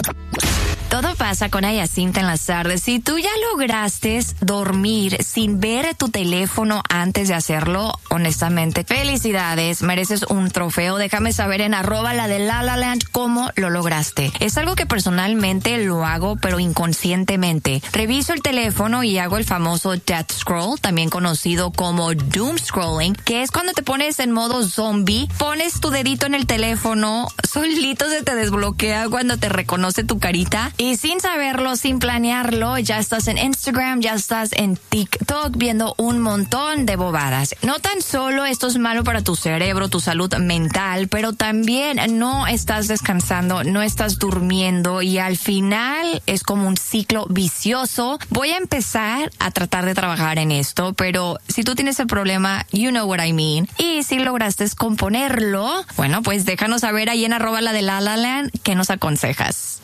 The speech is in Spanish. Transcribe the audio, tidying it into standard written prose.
Todo pasa con Ayacinta en las tardes. Si tú ya lograste dormir sin ver tu teléfono antes de hacerlo, honestamente, felicidades, mereces un trofeo. Déjame saber en @la_de_la_la_land cómo lo lograste. Es algo que personalmente lo hago, pero inconscientemente. Reviso el teléfono y hago el famoso death scroll, también conocido como doom scrolling, que es cuando te pones en modo zombie, pones tu dedito en el teléfono, solito se te desbloquea cuando te reconoce tu carita. Y sin saberlo, sin planearlo, ya estás en Instagram, ya estás en TikTok viendo un montón de bobadas. No tan solo esto es malo para tu cerebro, tu salud mental, pero también no estás descansando, no estás durmiendo y al final es como un ciclo vicioso. Voy a empezar a tratar de trabajar en esto, pero si tú tienes el problema, you know what I mean. Y si lograste componerlo, bueno, pues déjanos saber ahí en @la_de_la_la_land qué nos aconsejas.